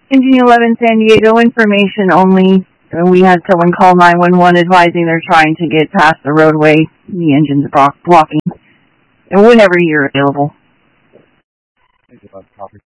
Engine 11 San Diego, information only. We had someone call 911 advising they're trying to get past the roadway. The engine's blocking. And whenever you're available. Thank you, copy.